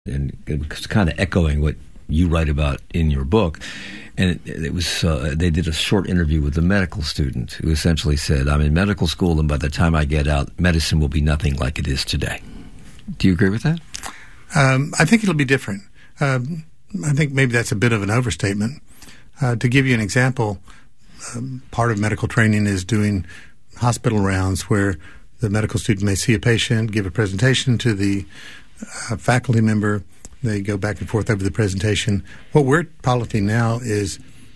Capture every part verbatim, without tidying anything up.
and it's kind of echoing what you write about in your book. And it, it was uh, they did a short interview with a medical student who essentially said, I'm in medical school, and by the time I get out, medicine will be nothing like it is today. Do you agree with that? Um, I think it'll be different. Um, I think maybe that's a bit of an overstatement. Uh, to give you an example, um, part of medical training is doing hospital rounds where the medical student may see a patient, give a presentation to the uh, faculty member. They go back and forth over the presentation. What we're piloting now is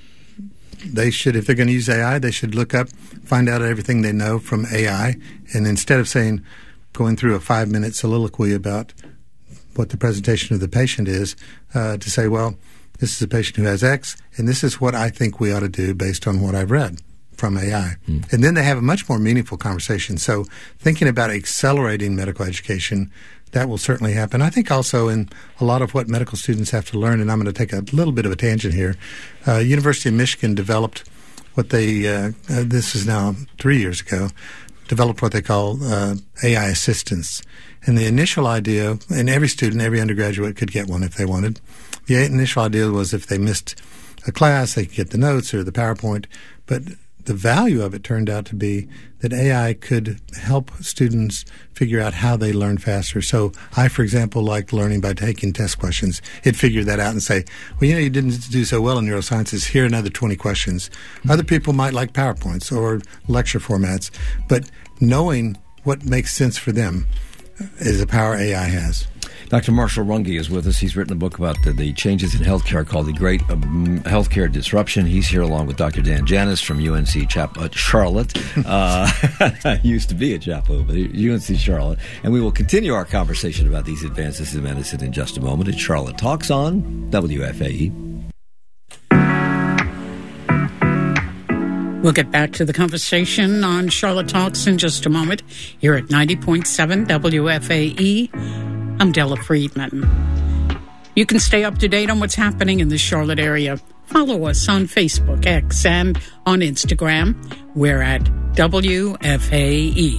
they should, if they're going to use A I, they should look up, find out everything they know from A I, and instead of saying, going through a five-minute soliloquy about what the presentation of the patient is, uh, to say, well, this is a patient who has X, and this is what I think we ought to do based on what I've read from A I. Mm. And then they have a much more meaningful conversation. So thinking about accelerating medical education, that will certainly happen. I think also in a lot of what medical students have to learn, and I'm going to take a little bit of a tangent here, uh, University of Michigan developed what they, uh, uh, this is now three years ago, developed what they call uh, A I assistants. And the initial idea, and every student, every undergraduate could get one if they wanted. The initial idea was if they missed a class, they could get the notes or the PowerPoint. But the value of it turned out to be that A I could help students figure out how they learn faster. So I, for example, like learning by taking test questions. It figured that out and say, well, you know, you didn't do so well in neurosciences. Here are another twenty questions. Mm-hmm. Other people might like PowerPoints or lecture formats. But knowing what makes sense for them is the power A I has. Doctor Marshall Runge is with us. He's written a book about the, the changes in healthcare called The Great um, Healthcare Disruption. He's here along with Doctor Dan Janis from U N C Chap- uh, Charlotte. Uh, used to be at Chapel, but U N C Charlotte. And we will continue our conversation about these advances in medicine in just a moment. It's Charlotte Talks on W F A E. We'll get back to the conversation on Charlotte Talks in just a moment here at ninety point seven W F A E. I'm Della Friedman. You can stay up to date on what's happening in the Charlotte area. Follow us on Facebook, X, and on Instagram. We're at W F A E.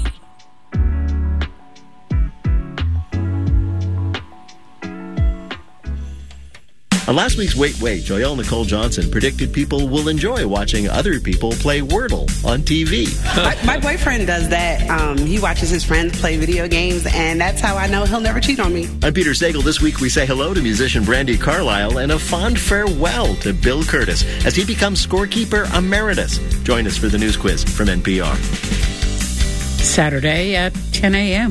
On last week's Wait, Wait, Joyelle Nicole Johnson predicted people will enjoy watching other people play Wordle on T V. my, my boyfriend does that. Um, he watches his friends play video games, and that's how I know he'll never cheat on me. I'm Peter Sagal. This week we say hello to musician Brandi Carlile and a fond farewell to Bill Curtis as he becomes scorekeeper emeritus. Join us for the news quiz from N P R. Saturday at ten a.m.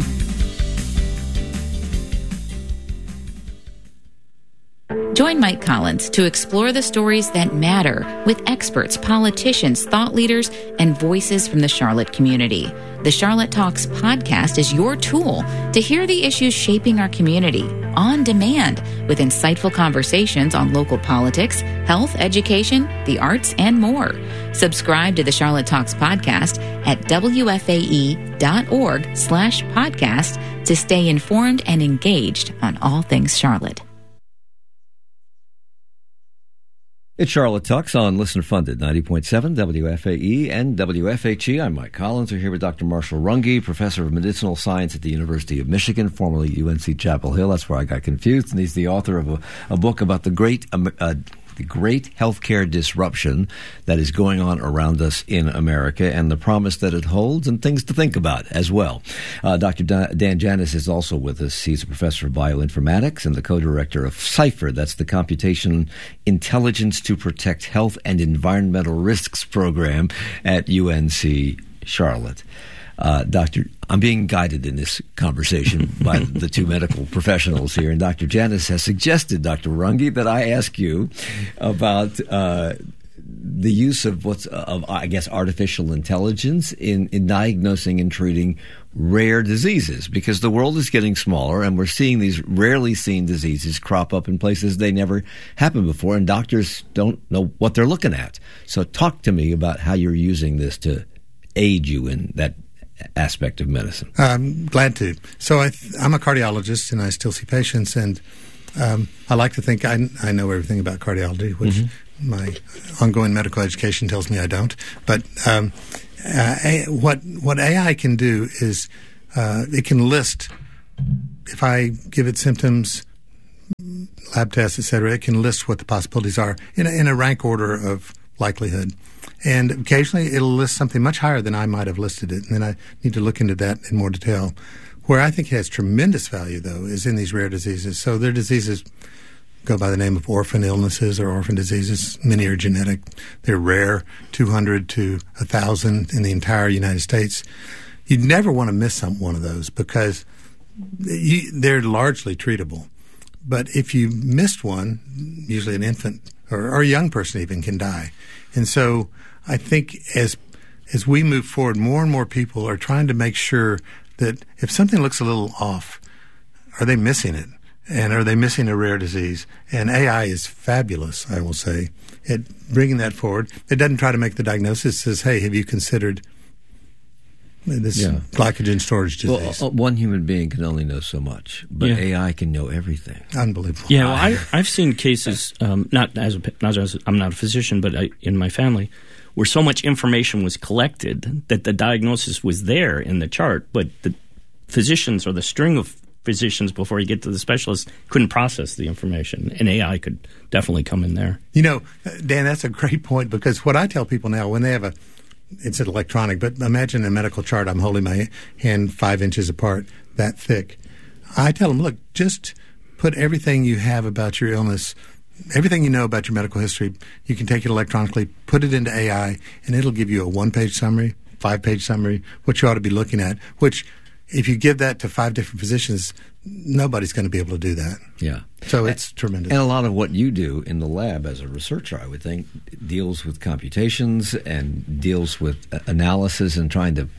Join Mike Collins to explore the stories that matter with experts, politicians, thought leaders, and voices from the Charlotte community. The Charlotte Talks podcast is your tool to hear the issues shaping our community on demand with insightful conversations on local politics, health, education, the arts, and more. Subscribe to the Charlotte Talks podcast at W F A E dot org slash podcast to stay informed and engaged on all things Charlotte. It's Charlotte Talks on Listen Funded, ninety point seven W F A E and W F H E. I'm Mike Collins. We're here with Doctor Marshall Runge, professor of medicinal science at the University of Michigan, formerly U N C Chapel Hill. That's where I got confused. And he's the author of a, a book about the great um, uh, the great healthcare disruption that is going on around us in America and the promise that it holds and things to think about as well. Uh, Doctor Dan Janis is also with us. He's a professor of bioinformatics and the co-director of CIPHER. That's the Computation Intelligence to Protect Health and Environmental Risks program at U N C Charlotte. Uh, Doctor, I'm being guided in this conversation by the two medical professionals here, and Doctor Janis has suggested, Doctor Runge, that I ask you about uh, the use of what's of I guess artificial intelligence in, in diagnosing and treating rare diseases, because the world is getting smaller and we're seeing these rarely seen diseases crop up in places they never happened before, and doctors don't know what they're looking at. So talk to me about how you're using this to aid you in that aspect of medicine. I'm glad to. So I th- I'm a cardiologist and I still see patients, and um, I like to think I, I know everything about cardiology, which mm-hmm. my ongoing medical education tells me I don't. But um, uh, a, what what A I can do is uh, it can list, if I give it symptoms lab tests, et cetera. It can list what the possibilities are in a, in a rank order of likelihood. And occasionally it'll list something much higher than I might have listed it, and then I need to look into that in more detail. Where I think it has tremendous value, though, is in these rare diseases. So their diseases go by the name of orphan illnesses or orphan diseases. Many are genetic. They're rare, two hundred to one thousand in the entire United States. You'd never want to miss some one of those because you, they're largely treatable. But if you missed one, usually an infant or, or a young person even can die. And so I think as as we move forward, more and more people are trying to make sure that if something looks a little off, are they missing it? And are they missing a rare disease? And A I is fabulous, I will say, at bringing that forward. It doesn't try to make the diagnosis. It says, hey, have you considered this yeah. glycogen storage disease? Well, uh, one human being can only know so much, but yeah. A I can know everything. Unbelievable. Yeah, well, I, I've seen cases, um, not as a, not as a, I'm not a physician, but I, in my family, where so much information was collected that the diagnosis was there in the chart, but the physicians or the string of physicians before you get to the specialist couldn't process the information, and A I could definitely come in there. You know, Dan, that's a great point, because what I tell people now when they have a, it's an electronic, but imagine a medical chart. I'm holding my hand five inches apart, that thick. I tell them, look, just put everything you have about your illness, everything you know about your medical history, you can take it electronically, put it into A I, and it'll give you a one-page summary, five-page summary, what you ought to be looking at, which if you give that to five different physicians, nobody's going to be able to do that. Yeah. So it's and, tremendous. And a lot of what you do in the lab as a researcher, I would think, deals with computations and deals with analysis and trying to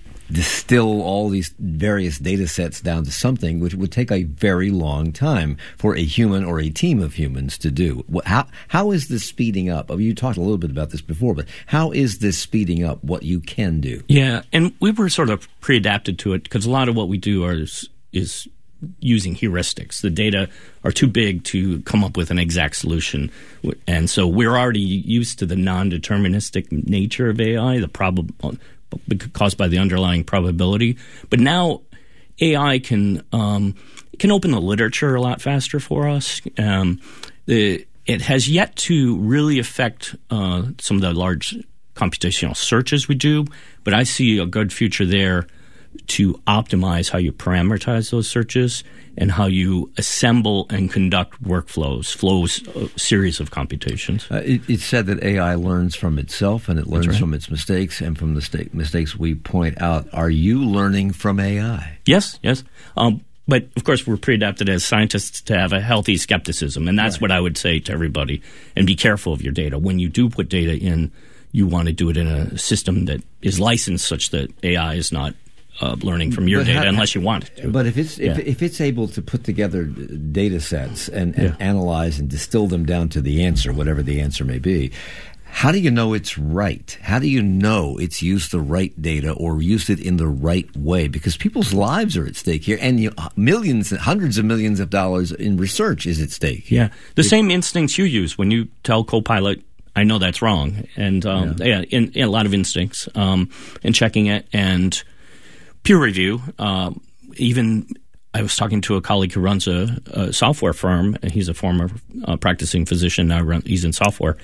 distill all these various data sets down to something which would take a very long time for a human or a team of humans to do. How how is this speeding up? I mean, you talked a little bit about this before, but how is this speeding up what you can do? Yeah, and we were sort of pre-adapted to it because a lot of what we do are, is, is using heuristics. The data are too big to come up with an exact solution. And so we're already used to the non-deterministic nature of A I, the probable caused by the underlying probability. But now A I can um, can open the literature a lot faster for us. Um, the, it has yet to really affect uh, some of the large computational searches we do, but I see a good future there to optimize how you parameterize those searches and how you assemble and conduct workflows, flows, a series of computations. Uh, it, it's said that A I learns from itself and it learns right. from its mistakes and from the sta- mistakes we point out. Are you learning from A I? Yes, yes. Um, but, of course, we're pre-adapted as scientists to have a healthy skepticism, and that's right. what I would say to everybody. And be careful of your data. When you do put data in, you want to do it in a system that is licensed such that A I is not Uh, learning from your but data how, unless you want it to. But if it's yeah. if, if it's able to put together data sets and, and yeah. analyze and distill them down to the answer, whatever the answer may be, how do you know it's right? How do you know it's used the right data or used it in the right way? Because people's lives are at stake here, and you, millions, hundreds of millions of dollars in research is at stake. Yeah, the it, same instincts you use when you tell Copilot, I know that's wrong, and um, yeah, yeah in, in a lot of instincts, um, and checking it and peer review. Uh, even I was talking to a colleague who runs a, a software firm, and he's a former uh, practicing physician. Now run, he's in software.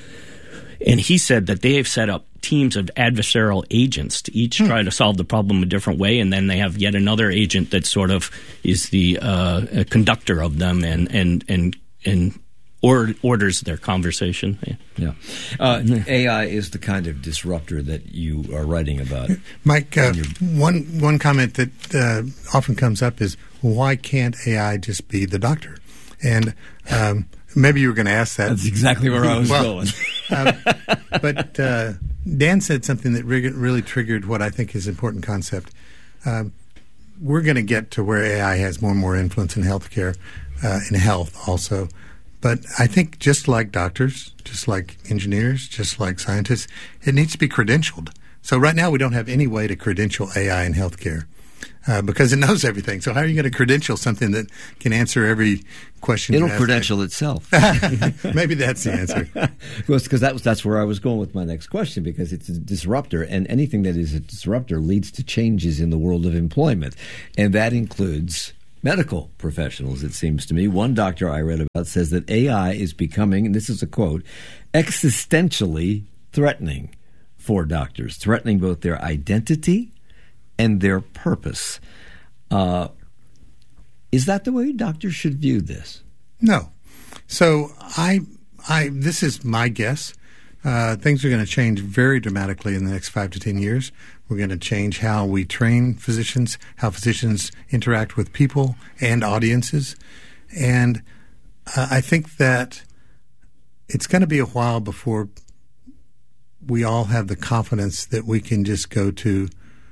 And he said that they have set up teams of adversarial agents to each hmm. try to solve the problem a different way, and then they have yet another agent that sort of is the uh, conductor of them and and and and or orders their conversation. Yeah. yeah. Uh, A I is the kind of disruptor that you are writing about. Mike, uh, one one comment that uh, often comes up is, why can't A I just be the doctor? And um, maybe you were going to ask that. That's exactly where I was well, going. uh, but uh, Dan said something that re- really triggered what I think is an important concept. Um, we're going to get to where A I has more and more influence in healthcare, uh, in health also. But I think just like doctors, just like engineers, just like scientists, it needs to be credentialed. So right now we don't have any way to credential A I in healthcare uh, because it knows everything. So how are you going to credential something that can answer every question? It'll credential itself. Maybe that's the answer. Because that was that's where I was going with my next question, because it's a disruptor, and anything that is a disruptor leads to changes in the world of employment, and that includes medical professionals, it seems to me. One doctor I read about says that A I is becoming, and this is a quote, existentially threatening for doctors, threatening both their identity and their purpose. Uh, is that the way doctors should view this? No. So I, I, this is my guess. Uh, things are going to change very dramatically in the next five to ten years. We're going to change how we train physicians, how physicians interact with people and audiences. And uh, I think that it's going to be a while before we all have the confidence that we can just go to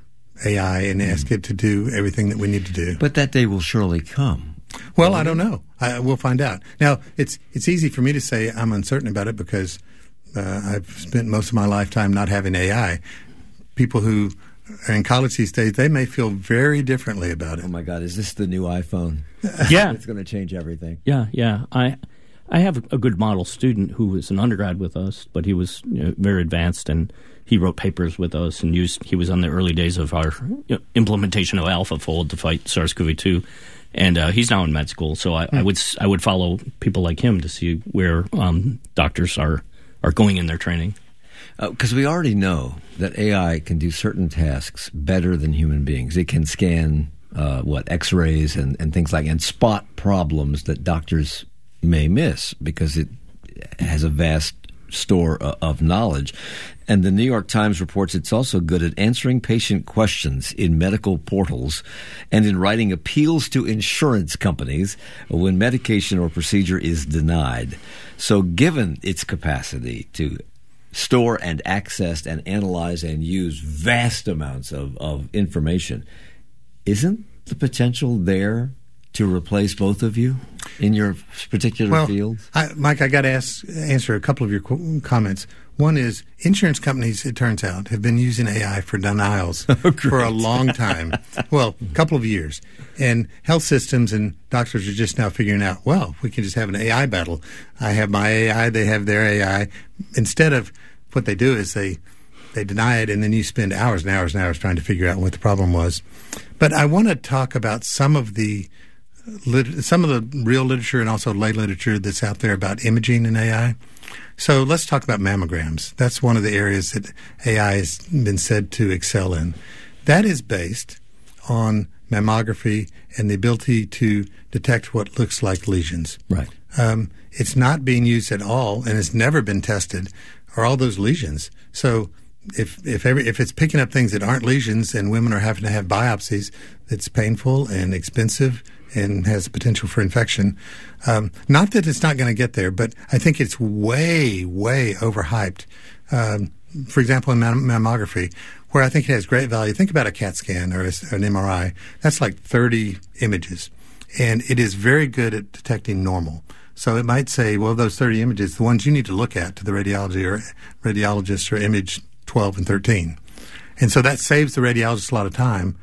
A I and mm. ask it to do everything that we need to do. But that day will surely come. Well, I don't know. I, we'll find out. Now, it's it's easy for me to say I'm uncertain about it because uh, I've spent most of my lifetime not having A I. People who are in college these days, they may feel very differently about it. Oh, my God. Is this the new iPhone? Yeah. It's going to change everything. Yeah, yeah. I I have a good model student who was an undergrad with us, but he was you know, very advanced, and he wrote papers with us and used. He was on the early days of our you know, implementation of AlphaFold to fight SARS-C o V two. And uh, he's now in med school, so I, mm. I would I would follow people like him to see where um, doctors are, are going in their training. Because uh, we already know that A I can do certain tasks better than human beings. It can scan, uh, what, X-rays and, and things like and spot problems that doctors may miss because it has a vast store uh, of knowledge. And the New York Times reports it's also good at answering patient questions in medical portals and in writing appeals to insurance companies when medication or procedure is denied. So given its capacity to store and access and analyze and use vast amounts of, of information, isn't the potential there to replace both of you in your particular well, fields? I, Mike, I got to ask, answer a couple of your qu- comments. One is insurance companies, it turns out, have been using A I for denials oh, for a long time. Well, a couple of years. And health systems and doctors are just now figuring out, well, we can just have an A I battle. I have my A I, they have their A I. Instead of what they do is they they deny it, and then you spend hours and hours and hours trying to figure out what the problem was. But I want to talk about some of the lit- some of the real literature and also lay literature that's out there about imaging and A I. So let's talk about mammograms. That's one of the areas that A I has been said to excel in. That is based on mammography and the ability to detect what looks like lesions. Right. Um, it's not being used at all, and it's never been tested, are all those lesions. So if if every, if it's picking up things that aren't lesions and women are having to have biopsies, it's painful and expensive and has the potential for infection. Um, not that it's not going to get there, but I think it's way, way overhyped. Um, for example, in mam- mammography, where I think it has great value. Think about a CAT scan or a, an M R I. That's like thirty images, and it is very good at detecting normal. So it might say, well, those thirty images, the ones you need to look at to the radiology or radiologist are image twelve and thirteen. And so that saves the radiologist a lot of time.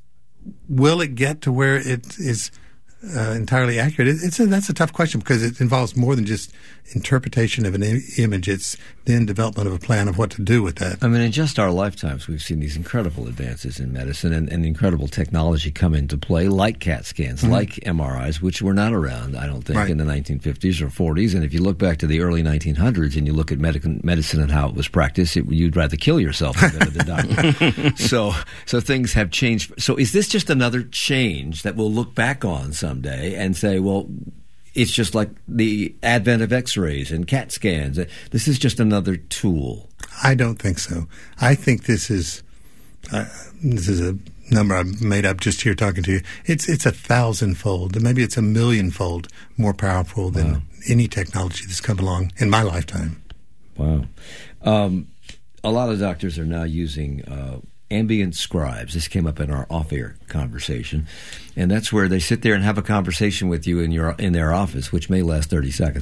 Will it get to where it is uh, entirely accurate? It, it's a, that's a tough question because it involves more than just interpretation of an I- image. It's then development of a plan of what to do with that. I mean, in just our lifetimes, we've seen these incredible advances in medicine and, and incredible technology come into play, like CAT scans, mm-hmm. like M R Is, which were not around, I don't think, right. in the nineteen fifties or forties. And if you look back to the early nineteen hundreds and you look at medic- medicine and how it was practiced, it, you'd rather kill yourself than go to the doctor. so, so things have changed. So is this just another change that we'll look back on someday and say, well, it's just like the advent of X-rays and CAT scans. This is just another tool. I don't think so. I think this is uh, this is a number I've made up just here talking to you. It's it's a thousandfold, maybe it's a millionfold more powerful than wow. any technology that's come along in my lifetime. Wow. Um, a lot of doctors are now using uh, ambient scribes. This came up in our off-air conversation, and that's where they sit there and have a conversation with you in your in their office, which may last thirty seconds.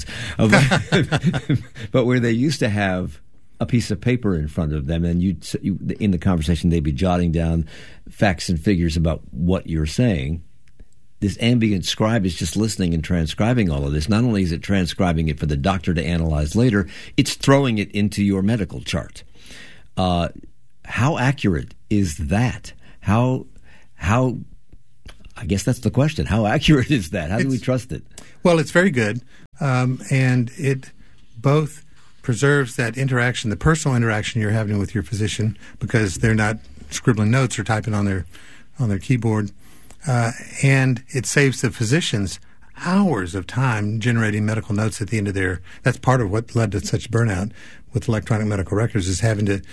But where they used to have a piece of paper in front of them, and you'd you, in the conversation they'd be jotting down facts and figures about what you're saying. This ambient scribe is just listening and transcribing all of this. Not only is it transcribing it for the doctor to analyze later, it's throwing it into your medical chart. Uh, how accurate is that? How how I guess that's the question. How accurate is that? How do It's- we trust it? Well, it's very good, um, and it both preserves that interaction, the personal interaction you're having with your physician, because they're not scribbling notes or typing on their on their keyboard, uh, and it saves the physicians hours of time generating medical notes at the end of their. That's part of what led to such burnout with electronic medical records, is having to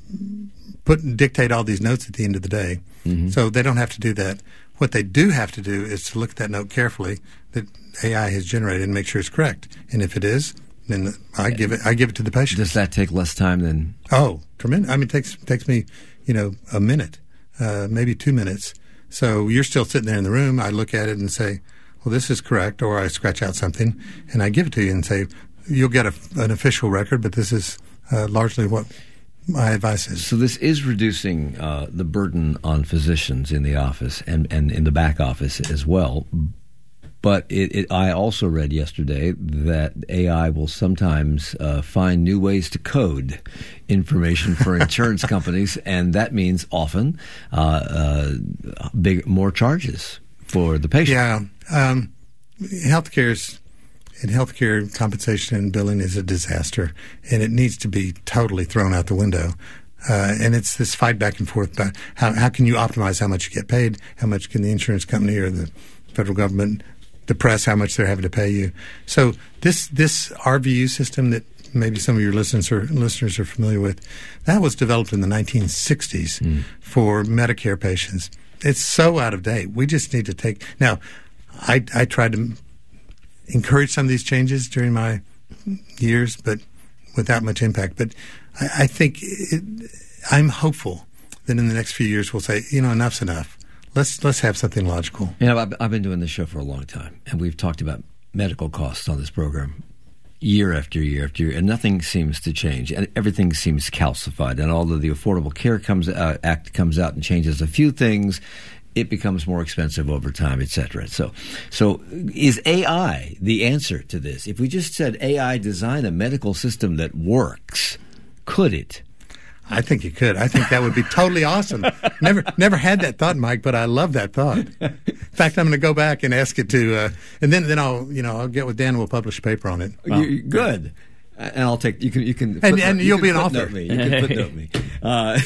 put and dictate all these notes at the end of the day. Mm-hmm. So they don't have to do that. What they do have to do is to look at that note carefully that A I has generated and make sure it's correct. And if it is, then I give it. I give it to the patient. Does that take less time than? Oh, tremendous! I mean, it takes takes me, you know, a minute, uh, maybe two minutes. So you're still sitting there in the room. I look at it and say, "Well, this is correct," or I scratch out something and I give it to you and say, "You'll get a, an official record, but this is uh, largely what my advice is." So this is reducing uh, the burden on physicians in the office and, and in the back office as well. But it, it, I also read yesterday that A I will sometimes uh, find new ways to code information for insurance companies, and that means often uh, uh, big more charges for the patient. Yeah, um, healthcare's and healthcare compensation and billing is a disaster, and it needs to be totally thrown out the window. Uh, and it's this fight back and forth about how how can you optimize how much you get paid, how much can the insurance company or the federal government depress how much they're having to pay you. So this this R V U system that maybe some of your listeners are, listeners are familiar with, that was developed in the nineteen sixties mm. for Medicare patients. It's so out of date. We just need to take – now, I, I tried to encourage some of these changes during my years, but without much impact. But I, I think it, I'm hopeful that in the next few years we'll say, you know, enough's enough. Let's let's have something logical. You know, I've, I've been doing this show for a long time, and we've talked about medical costs on this program year after year after year, and nothing seems to change, and everything seems calcified. And although the Affordable Care comes uh, Act comes out and changes a few things, it becomes more expensive over time, et cetera. So, so is A I the answer to this? If we just said A I design a medical system that works, could it? I think you could. I think that would be totally awesome. Never, never had that thought, Mike, but I love that thought. In fact, I'm going to go back and ask it to, uh, and then, then I'll, you know, I'll get with Dan and we'll publish a paper on it. Wow. You, good, and I'll take. You can, you can, and, and you'll be an author. Me. You can footnote me. Uh,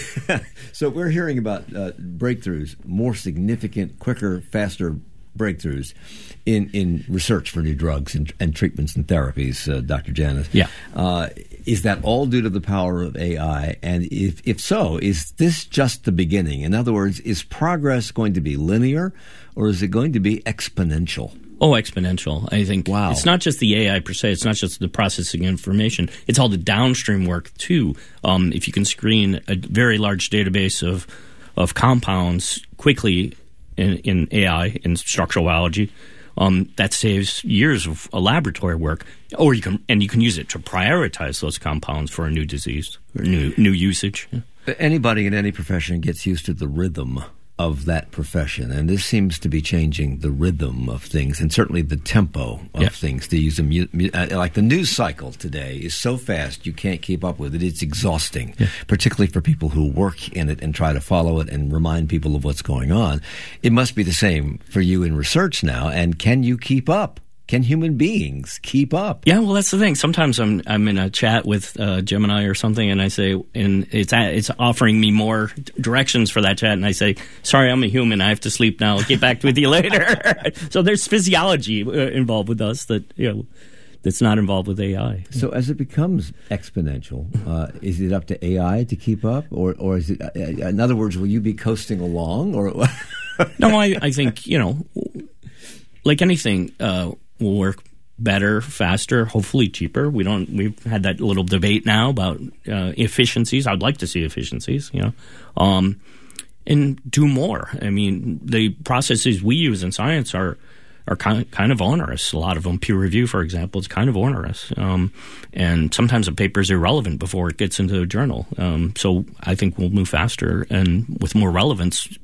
so we're hearing about uh, breakthroughs, more significant, quicker, faster breakthroughs in, in research for new drugs and, and treatments and therapies, uh, Doctor Janis. Yeah. Uh, is that all due to the power of A I? And if, if so, is this just the beginning? In other words, is progress going to be linear or is it going to be exponential? Oh, exponential. I think wow. It's not just the A I per se. It's not just the processing information. It's all the downstream work, too. Um, if you can screen a very large database of of compounds quickly in, in A I, in structural biology, um, that saves years of uh, laboratory work. Or you can, and you can use it to prioritize those compounds for a new disease or new new usage. Yeah. Anybody in any profession gets used to the rhythm of that profession, and this seems to be changing the rhythm of things and certainly the tempo of yeah. things. To use a mu- mu- uh, like the news cycle today is so fast you can't keep up with it. It's exhausting, yeah. particularly for people who work in it and try to follow it and remind people of what's going on. It must be the same for you in research now, and can you keep up? Can human beings keep up? Yeah, well, that's the thing. Sometimes I'm I'm in a chat with uh, Gemini or something, and I say, and it's it's offering me more directions for that chat, and I say, "Sorry, I'm a human. I have to sleep now. I'll get back with you later." So there's physiology uh, involved with us that you know that's not involved with A I. So as it becomes exponential, uh, is it up to A I to keep up, or or is it? Uh, in other words, will you be coasting along, or? No, I I think you know, like anything. Uh, will work better, faster, hopefully cheaper. We don't. We've had that little debate now about uh, efficiencies. I'd like to see efficiencies, you know, um, and do more. I mean, the processes we use in science are are kind kind of onerous. A lot of them, peer review, for example, it's kind of onerous, um, and sometimes a paper is irrelevant before it gets into a journal. Um, so I think we'll move faster and with more relevance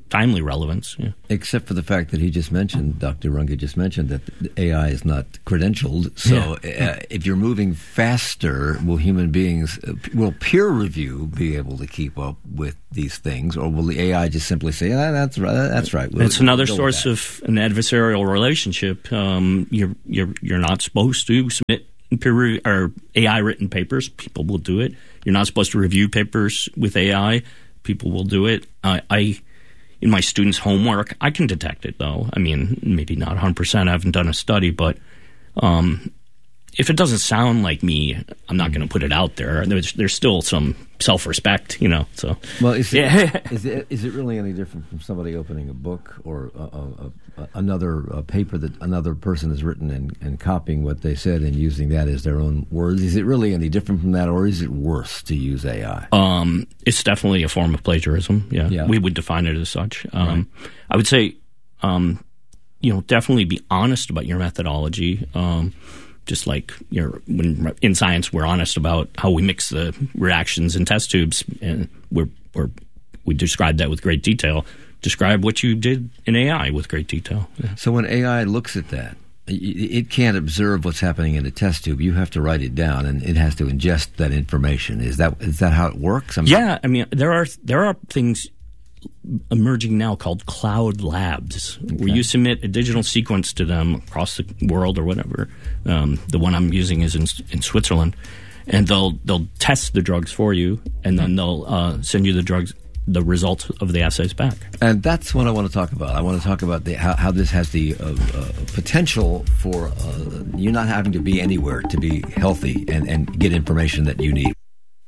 timely relevance. Yeah. Except for the fact that he just mentioned, Doctor Runge just mentioned, that A I is not credentialed. So yeah. uh, if you're moving faster, will human beings, uh, will peer review be able to keep up with these things? Or will the A I just simply say, ah, that's right, that's right. We'll, it's another we'll source of an adversarial relationship. Um, you're, you're, you're not supposed to submit peer re- or A I written papers. People will do it. You're not supposed to review papers with A I. People will do it. Uh, I, in my students' homework, I can detect it, though. I mean, maybe not one hundred percent. I haven't done a study, but um, if it doesn't sound like me, I'm not going to put it out there. There's, there's still some self-respect, you know. So, well, is it, yeah. is it is it really any different from somebody opening a book or a, a, a, another a paper that another person has written and, and copying what they said and using that as their own words? Is it really any different from that, or is it worse to use A I? Um, it's definitely a form of plagiarism. Yeah, yeah. We would define it as such. Um, right. I would say, um, you know, definitely be honest about your methodology. Um, Just like you know, when in science, we're honest about how we mix the reactions in test tubes, and we're, we're we describe that with great detail. Describe what you did in A I with great detail. Yeah. So when A I looks at that, it can't observe what's happening in a test tube. You have to write it down, and it has to ingest that information. Is that is that how it works? I mean, yeah, I mean there are there are things emerging now called cloud labs, okay. where you submit a digital sequence to them across the world or whatever. Um, the one I'm using is in, in Switzerland, and they'll they'll test the drugs for you, and then they'll uh, send you the drugs, the results of the assays back. And that's what I want to talk about. I want to talk about the, how, how this has the uh, uh, potential for uh, you not having to be anywhere to be healthy and, and get information that you need.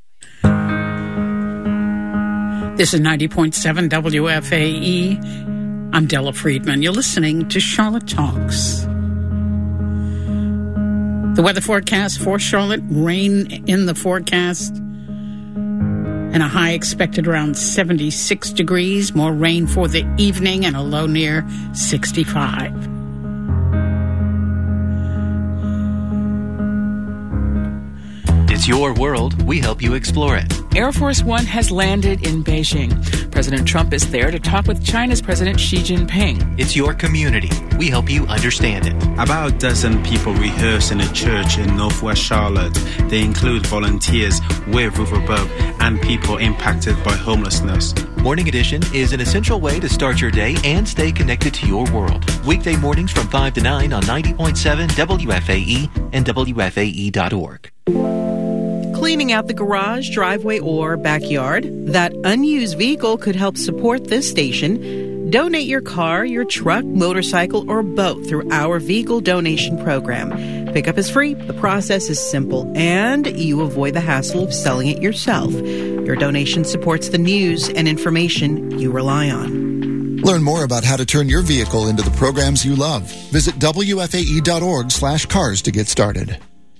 This is ninety point seven W F A E. I'm Della Friedman. You're listening to Charlotte Talks. The weather forecast for Charlotte, rain in the forecast, and a high expected around seventy-six degrees. More rain for the evening and a low near sixty-five. It's your world. We help you explore it. Air Force One has landed in Beijing. President Trump is there to talk with China's President Xi Jinping. It's your community. We help you understand it. About a dozen people rehearse in a church in Northwest Charlotte. They include volunteers with Roof Above and people impacted by homelessness. Morning Edition is an essential way to start your day and stay connected to your world. Weekday mornings from five to nine on ninety point seven W F A E and W F A E dot org. Cleaning out the garage, driveway, or backyard? That unused vehicle could help support this station. Donate your car, your truck, motorcycle, or boat through our vehicle donation program. Pickup is free, the process is simple, and you avoid the hassle of selling it yourself. Your donation supports the news and information you rely on. Learn more about how to turn your vehicle into the programs you love. Visit W F A E dot org slash cars to get started.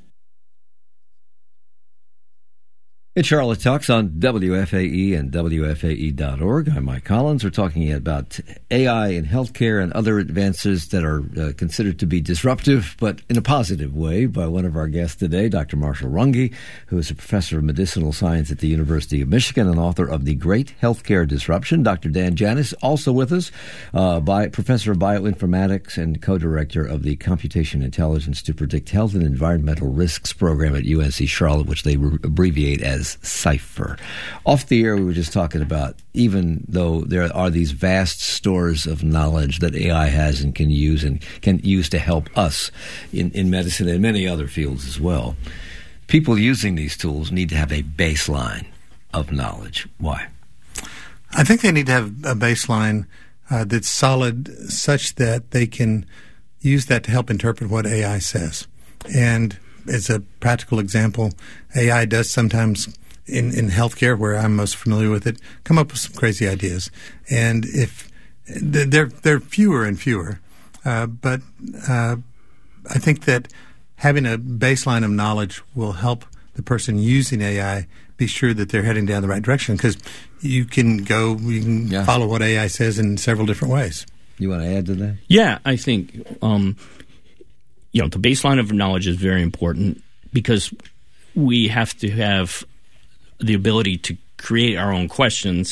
It's Charlotte Talks on W F A E and W F A E dot org. I'm Mike Collins. We're talking about A I in healthcare and other advances that are uh, considered to be disruptive, but in a positive way, by one of our guests today, Doctor Marshall Runge, who is a professor of medicinal science at the University of Michigan and author of The Great Healthcare Disruption. Doctor Dan Janis, also with us, uh, by professor of bioinformatics and co-director of the Computation Intelligence to Predict Health and Environmental Risks program at U N C Charlotte, which they re- abbreviate as CIPHER. Off the air, we were just talking about, even though there are these vast stores of knowledge that A I has and can use and can use to help us in, in medicine and many other fields as well, people using these tools need to have a baseline of knowledge. Why? I think they need to have a baseline uh, that's solid, such that they can use that to help interpret what A I says. And as a practical example, A I does sometimes, in, in healthcare, where I'm most familiar with it, come up with some crazy ideas. And if they're, they're fewer and fewer, uh, but uh, I think that having a baseline of knowledge will help the person using A I be sure that they're heading down the right direction, because you can go, you can yeah. follow what A I says in several different ways. You want to add to that? Yeah, I think um, you know the baseline of knowledge is very important, because we have to have the ability to create our own questions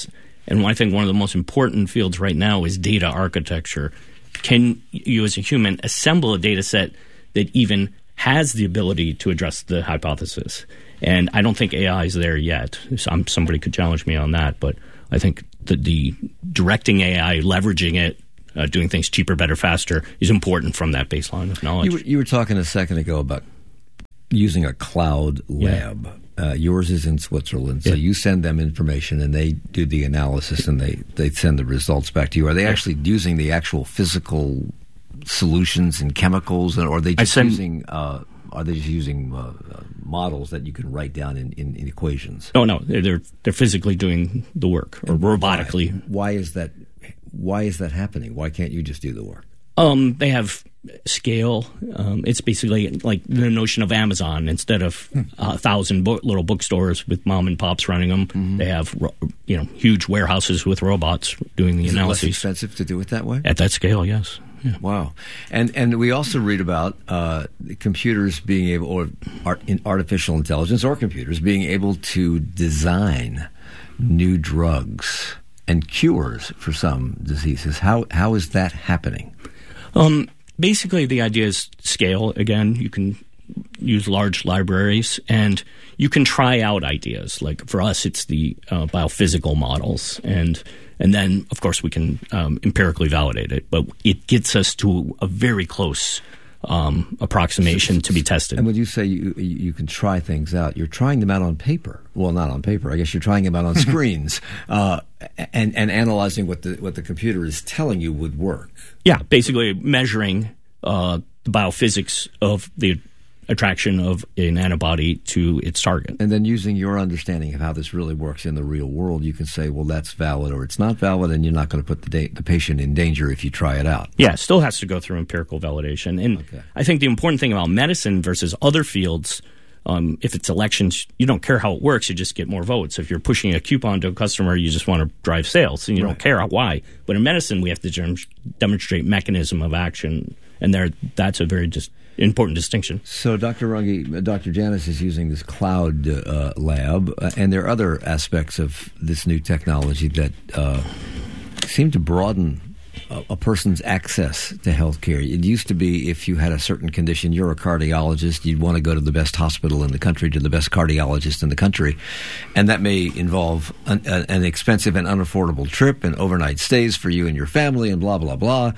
And I think one of the most important fields right now is data architecture. Can you, as a human, assemble a data set that even has the ability to address the hypothesis? And I don't think A I is there yet. Some, somebody could challenge me on that, but I think that the directing A I, leveraging it, uh, doing things cheaper, better, faster is important from that baseline of knowledge. You were, you were talking a second ago about using a cloud lab. Yeah. Uh, yours is in Switzerland, so yeah. you send them information and they do the analysis and they, they send the results back to you. Are they actually using the actual physical solutions and chemicals, or are they just send, using uh, are they just using uh, uh, models that you can write down in, in, in equations? No, no, they're they're physically doing the work, or and robotically. Why, why is that? Why is that happening? Why can't you just do the work? Um, they have scale. Um, it's basically like the notion of Amazon. Instead of a thousand bo- little bookstores with mom and pops running them, mm-hmm. they have ro- you know huge warehouses with robots doing the is analysis. Is it less expensive to do it that way? At that scale, yes. Yeah. Wow. And and we also read about uh, computers being able, or art, in artificial intelligence or computers being able to design new drugs and cures for some diseases. How how is that happening? Um, basically, the idea is scale. Again, you can use large libraries, and you can try out ideas. Like for us, it's the uh, biophysical models, and and then, of course, we can um, empirically validate it. But it gets us to a very close um, approximation to be tested. And when you say you you can try things out, you're trying them out on paper. Well, not on paper. I guess you're trying them out on screens uh, and and analyzing what the what the computer is telling you would work. Yeah, basically measuring uh, the biophysics of the attraction of an antibody to its target. And then using your understanding of how this really works in the real world, you can say, well, that's valid or it's not valid, and you're not going to put the, da- the patient in danger if you try it out. Yeah, it still has to go through empirical validation. And okay. I think the important thing about medicine versus other fields, um, if it's elections, you don't care how it works, you just get more votes. If you're pushing a coupon to a customer, you just want to drive sales, and you right. don't care why. But in medicine, we have to dem- demonstrate mechanism of action, and there that's a very just important distinction. So, Doctor Runge, Doctor Janis is using this cloud uh, lab, uh, and there are other aspects of this new technology that uh, seem to broaden a, a person's access to health care. It used to be if you had a certain condition, you're a cardiologist, you'd want to go to the best hospital in the country, to the best cardiologist in the country, and that may involve an, an expensive and unaffordable trip and overnight stays for you and your family and blah, blah, blah.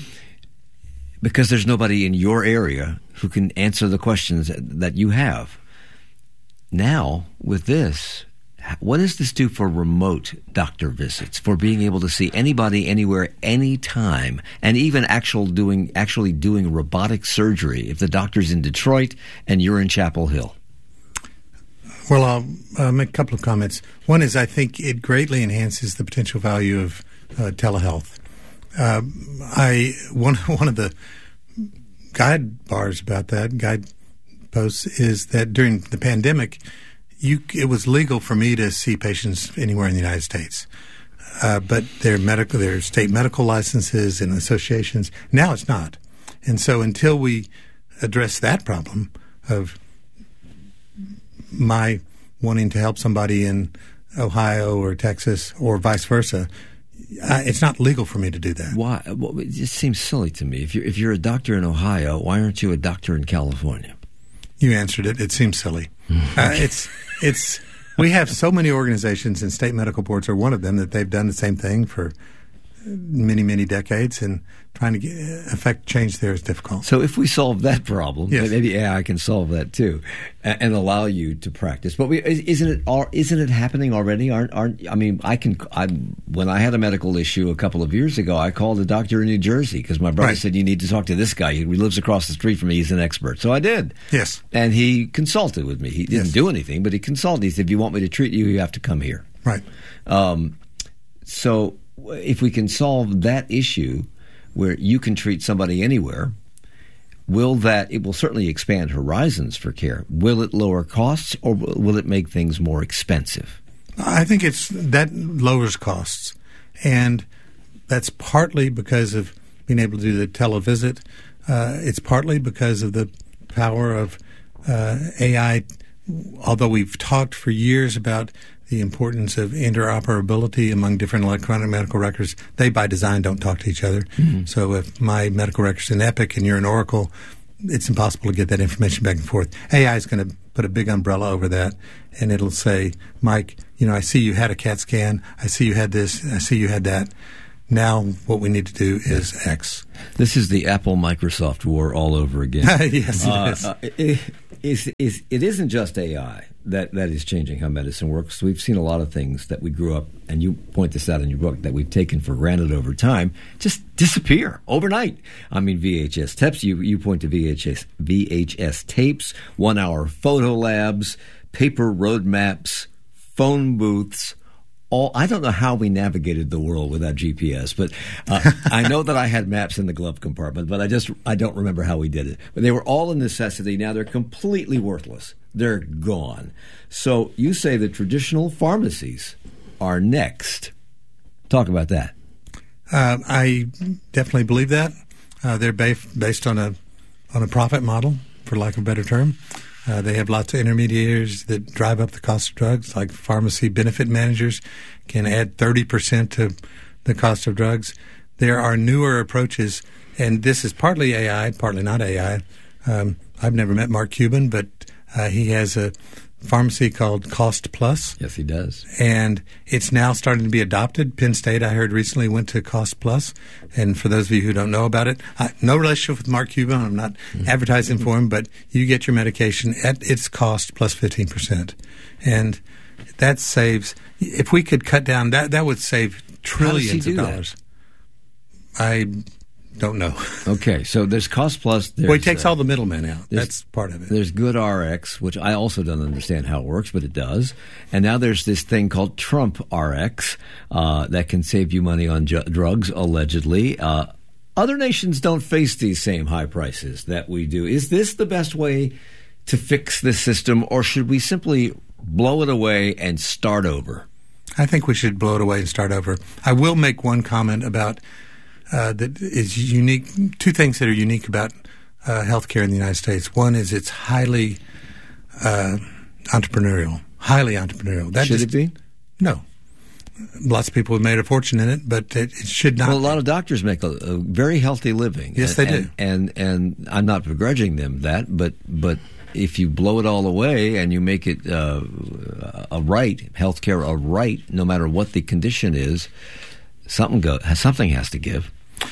Because there's nobody in your area who can answer the questions that you have. Now, with this, what does this do for remote doctor visits, for being able to see anybody, anywhere, anytime, and even actual doing, actually doing robotic surgery if the doctor's in Detroit and you're in Chapel Hill? Well, I'll uh, make a couple of comments. One is I think it greatly enhances the potential value of uh, telehealth. Uh, I one one of the guide bars about that guide posts is that during the pandemic, you it was legal for me to see patients anywhere in the United States, uh, but their medical their state medical licenses and associations now it's not, and so until we address that problem of my wanting to help somebody in Ohio or Texas or vice versa. Uh, it's not legal for me to do that. Why? Well, it just seems silly to me. If you're if you're a doctor in Ohio, why aren't you a doctor in California? You answered it. It seems silly. uh, it's it's we have so many organizations, and state medical boards are one of them, that they've done the same thing for many many decades, and trying to get, affect change there is difficult. So if we solve that problem, yes. maybe A I can solve that too, and, and allow you to practice. But we, isn't it isn't it happening already? Aren't aren't I mean I can I when I had a medical issue a couple of years ago, I called a doctor in New Jersey because my brother right. said you need to talk to this guy. He lives across the street from me. He's an expert. So I did. Yes, and he consulted with me. He didn't yes. do anything, but he consulted. He said, "If you want me to treat you, you have to come here." Right. Um, so if we can solve that issue, where you can treat somebody anywhere, will that, it will certainly expand horizons for care. Will it lower costs, or will it make things more expensive? I think it's that lowers costs, and that's partly because of being able to do the televisit. Uh, it's partly because of the power of uh, A I. Although we've talked for years about the importance of interoperability among different electronic medical records. They, by design, don't talk to each other. Mm-hmm. So if my medical record's in Epic and you're in Oracle, it's impossible to get that information back and forth. A I is going to put a big umbrella over that, and it'll say, Mike, you know, I see you had a CAT scan. I see you had this. I see you had that. Now what we need to do is X. This is the Apple-Microsoft war all over again. Yes, it uh, is. Uh, it, it, it, it isn't just A I that, that is changing how medicine works. We've seen a lot of things that we grew up, and you point this out in your book, that we've taken for granted over time, just disappear overnight. I mean, V H S tapes, you, you point to V H S, V H S tapes, one-hour photo labs, paper roadmaps, phone booths. All, I don't know how we navigated the world without G P S, but uh, I know that I had maps in the glove compartment, but I just I don't remember how we did it. But they were all a necessity. Now they're completely worthless. They're gone. So you say the traditional pharmacies are next. Talk about that. Uh, I definitely believe that. Uh, they're ba- based on a on a profit model, for lack of a better term. Uh, they have lots of intermediaries that drive up the cost of drugs, like pharmacy benefit managers can add thirty percent to the cost of drugs. There are newer approaches, and this is partly A I, partly not A I. Um, I've never met Mark Cuban, but uh, he has a pharmacy called Cost Plus. Yes, he does. And it's now starting to be adopted. Penn State, I heard recently, went to Cost Plus. And for those of you who don't know about it, I, no relationship with Mark Cuban. I'm not mm-hmm. advertising for him, but you get your medication at its cost plus fifteen percent. And that saves, if we could cut down, that, that would save trillions of dollars. That? I don't know. Okay, so there's Cost Plus. There's, well, he takes uh, all the middlemen out. That's part of it. There's Good R X, which I also don't understand how it works, but it does. And now there's this thing called Trump R X uh, that can save you money on ju- drugs, allegedly. Uh, other nations don't face these same high prices that we do. Is this the best way to fix this system, or should we simply blow it away and start over? I think we should blow it away and start over. I will make one comment about Uh, that is unique. Two things that are unique about uh, healthcare in the United States. One is it's highly uh, entrepreneurial. Highly entrepreneurial. That should just, it be? No. Lots of people have made a fortune in it, but it, it should not. Well, a lot of doctors make a, a very healthy living. Yes, and, they do. And, and and I'm not begrudging them that, but but if you blow it all away and you make it uh, a right, healthcare a right, no matter what the condition is, something go something has to give.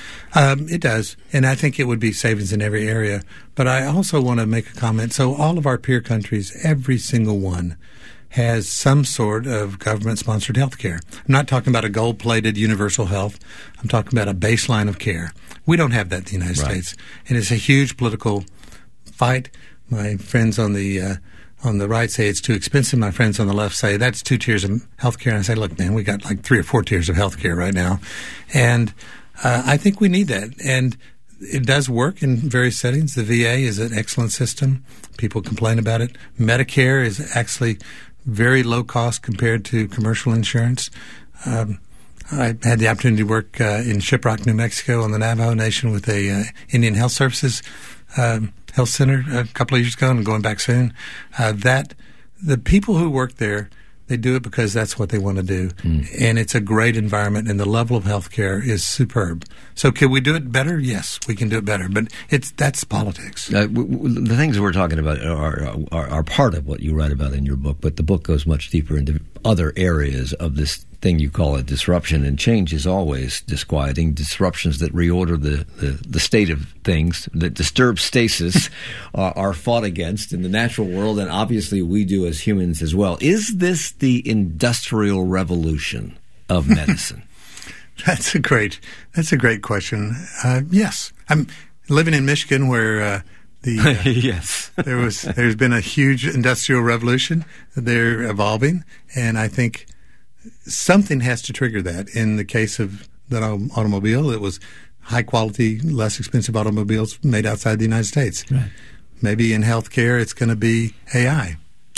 Um, it does, and I think it would be savings in every area. But I also want to make a comment. So all of our peer countries, every single one, has some sort of government-sponsored health care. I'm not talking about a gold-plated universal health. I'm talking about a baseline of care. We don't have that in the United right. States, and it's a huge political fight. My friends on the uh, on the right say it's too expensive. My friends on the left say that's two tiers of health care. And I say, look, man, we got like three or four tiers of health care right now, and Uh, I think we need that, and it does work in various settings. The V A is an excellent system. People complain about it. Medicare is actually very low cost compared to commercial insurance. Um, I had the opportunity to work uh, in Shiprock, New Mexico on the Navajo Nation with a uh, Indian Health Services um, health center a couple of years ago, and I'm going back soon. Uh, that the people who work there, they do it because that's what they want to do. Mm. And it's a great environment, and the level of health care is superb. So can we do it better? Yes, we can do it better. But it's that's politics. Uh, w- w- the things we're talking about are, are, are part of what you write about in your book, but the book goes much deeper into other areas of this thing you call a disruption. And change is always disquieting. Disruptions that reorder the, the, the state of things, that disturb stasis, are, are fought against in the natural world, and obviously we do as humans as well. Is this the industrial revolution of medicine? That's a great. That's a great question. Uh, yes, I'm living in Michigan, where uh, the uh, yes there was there's been a huge industrial revolution. They're evolving, and I think something has to trigger that. In the case of the automobile, it was high quality, less expensive automobiles made outside the United States. Right. Maybe in healthcare, it's going to be A I.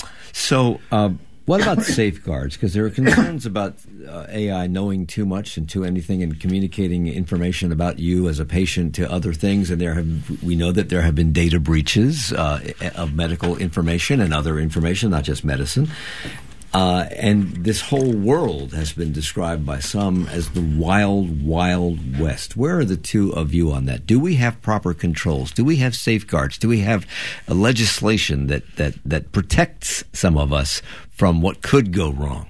So. Uh, What about safeguards? Because there are concerns about uh, A I knowing too much and too anything and communicating information about you as a patient to other things. And there have we know that there have been data breaches uh, of medical information and other information, not just medicine. Uh, and this whole world has been described by some as the wild, wild west. Where are the two of you on that? Do we have proper controls? Do we have safeguards? Do we have a legislation that, that, that protects some of us from what could go wrong?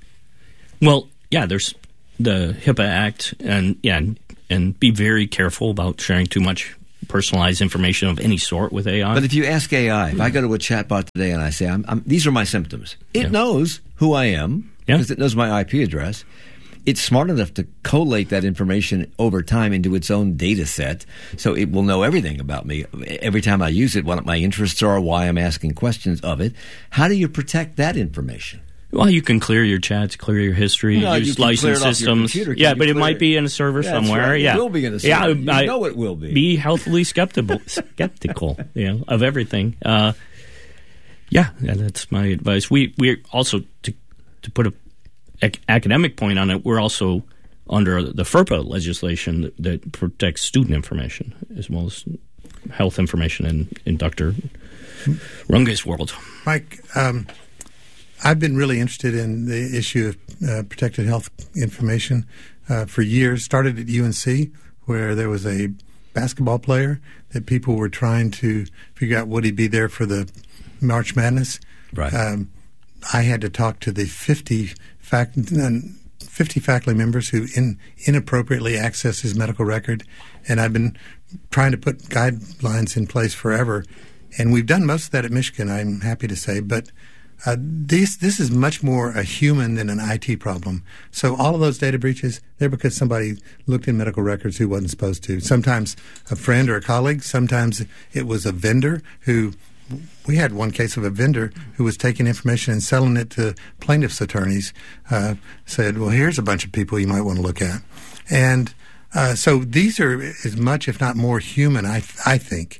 Well, yeah, there's the HIPAA Act, and yeah, and, and be very careful about sharing too much personalized information of any sort with A I. But if you ask A I, if I go to a chatbot today and I say, I'm, I'm, these are my symptoms, it yeah. knows who I am because yeah. it knows my I P address. It's smart enough to collate that information over time into its own data set, so it will know everything about me every time I use it, what my interests are, why I'm asking questions of it. How do you protect that information? Well, you can clear your chats, clear your history, no, use you license systems. Yeah, but it might it? be in a server yeah, somewhere. Right. Yeah, it will be in a server. Yeah, you I, know it will be. Be healthily skeptical, skeptical, you know, of everything. Uh, yeah, yeah, that's my advice. We we also to to put a ac- academic point on it. We're also under the FERPA legislation that, that protects student information as well as health information in in Doctor Runge's world. Mike. Um, I've been really interested in the issue of uh, protected health information uh, for years. Started at U N C, where there was a basketball player that people were trying to figure out would he be there for the March Madness. Right. Um, I had to talk to the fifty, fac- fifty faculty members who in, inappropriately accessed his medical record, and I've been trying to put guidelines in place forever. And we've done most of that at Michigan, I'm happy to say, but Uh, this this is much more a human than an I T problem. So all of those data breaches, they're because somebody looked in medical records who wasn't supposed to. Sometimes a friend or a colleague. Sometimes it was a vendor who – we had one case of a vendor who was taking information and selling it to plaintiffs' attorneys, uh, said, well, here's a bunch of people you might want to look at. And uh, so these are as much, if not more, human, I, I think,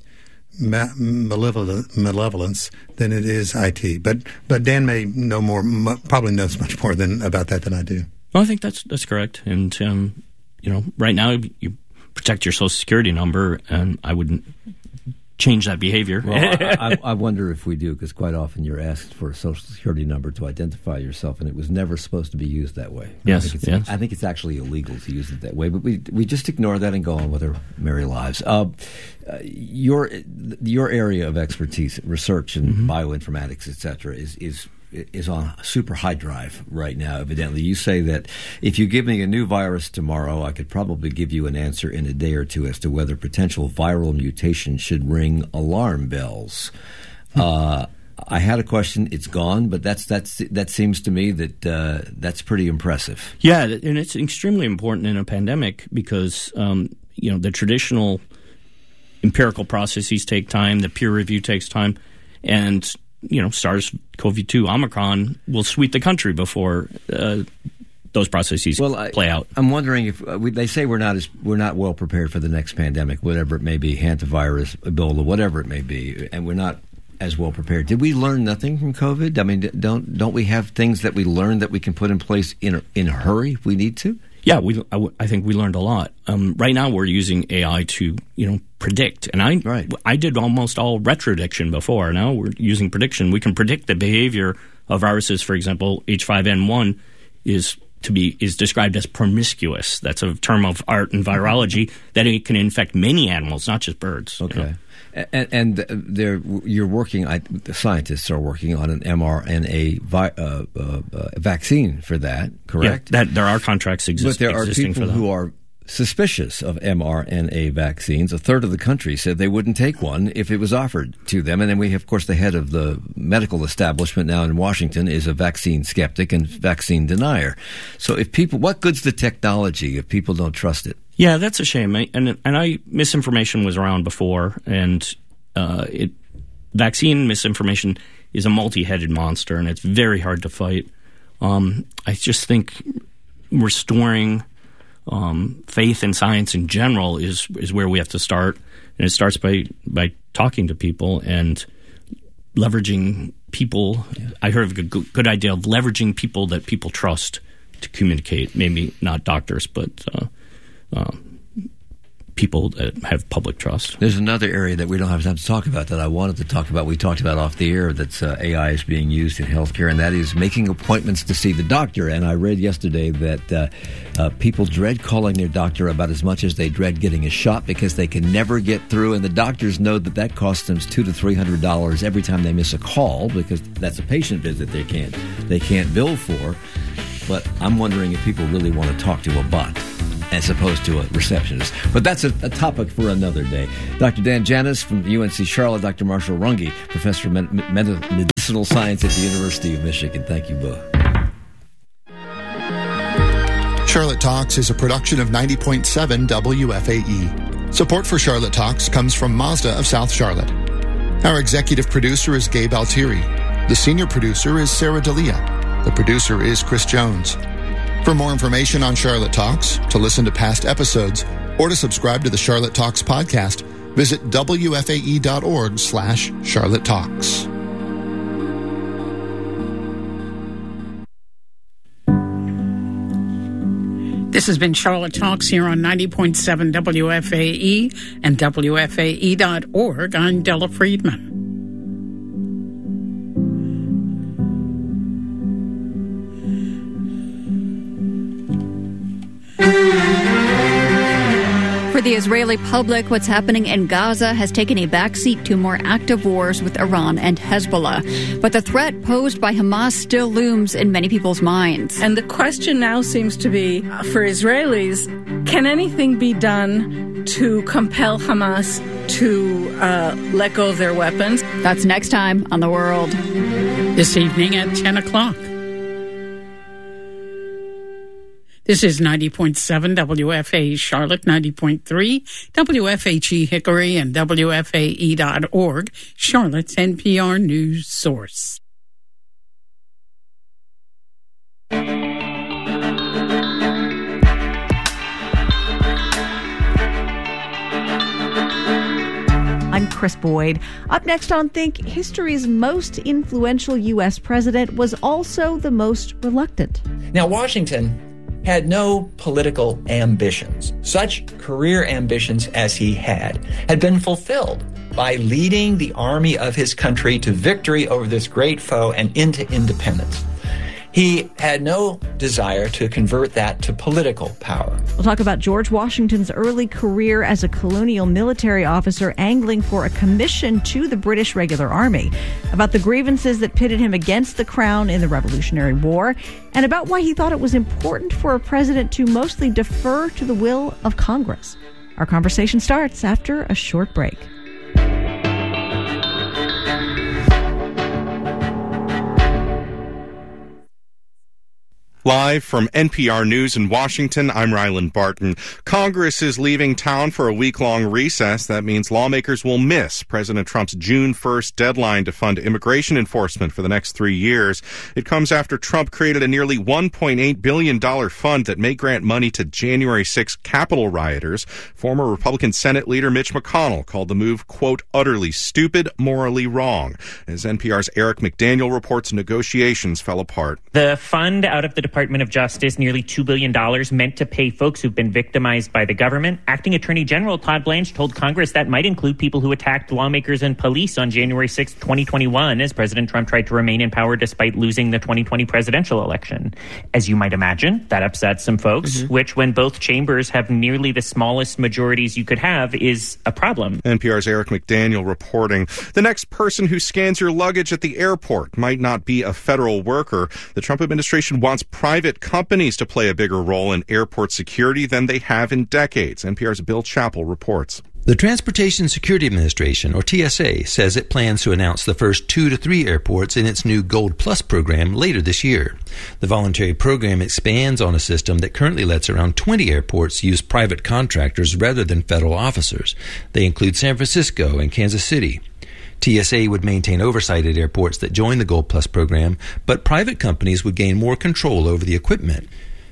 malevolence than it is I T. But but Dan may know more, probably knows much more than about that than I do. Well, I think that's that's correct. And um, you know, right now you protect your Social Security number, and I wouldn't change that behavior. Well, I, I, I wonder if we do, because quite often you're asked for a Social Security number to identify yourself, and it was never supposed to be used that way. Yes, I think it's, yes. I think it's actually illegal to use it that way, but we we just ignore that and go on with our merry lives. Uh, uh, your your area of expertise, research in mm-hmm. bioinformatics, et cetera, is is is on super high drive right now, evidently. You say that if you give me a new virus tomorrow, I could probably give you an answer in a day or two as to whether potential viral mutation should ring alarm bells. Uh, I had a question. It's gone, but that's that's that seems to me that uh, that's pretty impressive. Yeah, and it's extremely important in a pandemic because, um, you know, the traditional empirical processes take time, the peer review takes time, and you know, SARS-C o V two Omicron will sweep the country before uh, those processes well, I, play out. I'm wondering if uh, we, they say we're not as we're not well prepared for the next pandemic, whatever it may be, hantavirus, Ebola, whatever it may be, and we're not as well prepared. Did we learn nothing from COVID? I mean, don't don't we have things that we learned that we can put in place in a, in a hurry if we need to? Yeah, we. I, w- I think we learned a lot. Um, right now, we're using A I to, you know, predict, and I, right. I did almost all retrodiction before. Now we're using prediction. We can predict the behavior of viruses. For example, H five N one is to be is described as promiscuous. That's a term of art and virology that it can infect many animals, not just birds. Okay. You know? And, and they're, you're working, I, the scientists are working on an mRNA vi, uh, uh, uh, vaccine for that, correct? Yeah, that, there are contracts exist, but there are existing people for that. who are suspicious of mRNA vaccines. A third of the country said they wouldn't take one if it was offered to them. And then we have, of course, the head of the medical establishment now in Washington is a vaccine skeptic and vaccine denier. So if people, what good's the technology if people don't trust it? Yeah, that's a shame. I, and and I misinformation was around before, and uh, it vaccine misinformation is a multi-headed monster, and it's very hard to fight. Um, I just think restoring um, faith in science in general is is where we have to start, and it starts by by talking to people and leveraging people. Yeah. I heard of a good, good idea of leveraging people that people trust to communicate. Maybe not doctors, but uh, Um, people that have public trust. There's another area that we don't have time to talk about that I wanted to talk about. We talked about off the air that uh, A I is being used in healthcare, and that is making appointments to see the doctor. And I read yesterday that uh, uh, people dread calling their doctor about as much as they dread getting a shot because they can never get through, and the doctors know that that costs them two to three hundred dollars every time they miss a call because that's a patient visit they can't they can't bill for. But I'm wondering if people really want to talk to a bot as opposed to a receptionist. But that's a, a topic for another day. Doctor Dan Janis from U N C Charlotte, Doctor Marshall Runge, Professor of Med- Med- Medicinal Science at the University of Michigan. Thank you both. Charlotte Talks is a production of ninety point seven W F A E. Support for Charlotte Talks comes from Mazda of South Charlotte. Our executive producer is Gabe Altieri. The senior producer is Sarah D'Elia. The producer is Chris Jones. For more information on Charlotte Talks, to listen to past episodes, or to subscribe to the Charlotte Talks podcast, visit W F A E dot org slash Charlotte Talks. This has been Charlotte Talks here on ninety point seven W F A E and W F A E dot org. I'm Della Friedman. For the Israeli public, what's happening in Gaza has taken a backseat to more active wars with Iran and Hezbollah. But the threat posed by Hamas still looms in many people's minds. And the question now seems to be, for Israelis, can anything be done to compel Hamas to uh, let go of their weapons? That's next time on The World. This evening at ten o'clock. This is ninety point seven W F A E Charlotte, ninety point three W F H E Hickory, and W F A E dot org, Charlotte's N P R news source. I'm Chris Boyd. Up next on Think, history's most influential U S president was also the most reluctant. Now, Washington had no political ambitions. Such career ambitions as he had had been fulfilled by leading the army of his country to victory over this great foe and into independence. He had no desire to convert that to political power. We'll talk about George Washington's early career as a colonial military officer angling for a commission to the British regular army, about the grievances that pitted him against the crown in the Revolutionary War, and about why he thought it was important for a president to mostly defer to the will of Congress. Our conversation starts after a short break. Live from N P R News in Washington, I'm Ryland Barton. Congress is leaving town for a week-long recess. That means lawmakers will miss President Trump's June first deadline to fund immigration enforcement for the next three years. It comes after Trump created a nearly one point eight billion dollars fund that may grant money to January sixth Capitol rioters. Former Republican Senate leader Mitch McConnell called the move, quote, utterly stupid, morally wrong. As N P R's Eric McDaniel reports, negotiations fell apart. The fund out of the Department of Justice, nearly two billion dollars, meant to pay folks who've been victimized by the government. Acting Attorney General Todd Blanche told Congress that might include people who attacked lawmakers and police on January sixth, twenty twenty-one, as President Trump tried to remain in power despite losing the twenty twenty presidential election. As you might imagine, that upsets some folks, mm-hmm. which, when both chambers have nearly the smallest majorities you could have, is a problem. N P R's Eric McDaniel reporting. The next person who scans your luggage at the airport might not be a federal worker. The Trump administration wants private companies to play a bigger role in airport security than they have in decades. N P R's Bill Chappell reports. The Transportation Security Administration, or T S A, says it plans to announce the first two to three airports in its new Gold Plus program later this year. The voluntary program expands on a system that currently lets around twenty airports use private contractors rather than federal officers. They include San Francisco and Kansas City. T S A would maintain oversight at airports that join the Gold Plus program, but private companies would gain more control over the equipment.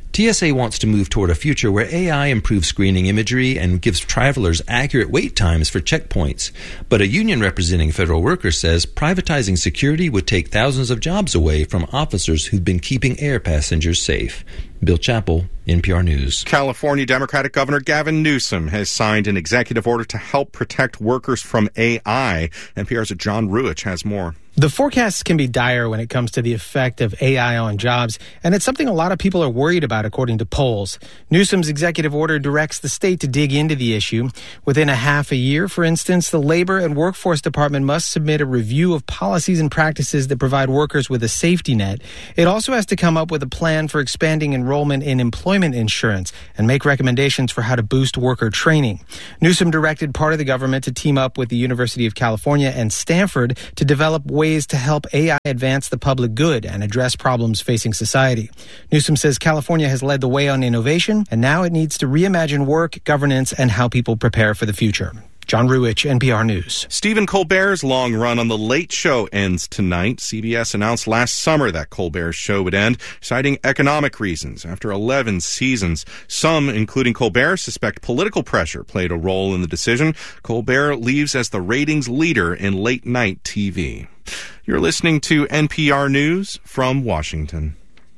T S A wants to move toward a future where A I improves screening imagery and gives travelers accurate wait times for checkpoints. But a union representing federal workers says privatizing security would take thousands of jobs away from officers who've been keeping air passengers safe. Bill Chappell, N P R News. California Democratic Governor Gavin Newsom has signed an executive order to help protect workers from A I. N P R's John Ruich has more. The forecasts can be dire when it comes to the effect of A I on jobs, and it's something a lot of people are worried about, according to polls. Newsom's executive order directs the state to dig into the issue. Within a half a year, for instance, the Labor and Workforce Department must submit a review of policies and practices that provide workers with a safety net. It also has to come up with a plan for expanding enrollment in employment insurance and make recommendations for how to boost worker training. Newsom directed part of the government to team up with the University of California and Stanford to develop ways to help A I advance the public good and address problems facing society. Newsom says California has led the way on innovation, and now it needs to reimagine work, governance, and how people prepare for the future. John Ruich, N P R News. Stephen Colbert's long run on The Late Show ends tonight. C B S announced last summer that Colbert's show would end, citing economic reasons. After eleven seasons, some, including Colbert, suspect political pressure played a role in the decision. Colbert leaves as the ratings leader in late-night T V. You're listening to N P R News from Washington.